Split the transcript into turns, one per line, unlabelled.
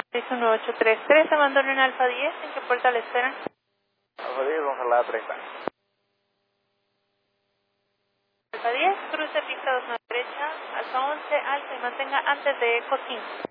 61833, abandono en Alfa 10, ¿en qué puerta le esperan?
Alfa 10, Gonzalada 30.
Alfa 10, cruce pista 2 a la derecha, Alfa 11, alta y mantenga antes de Eco 5.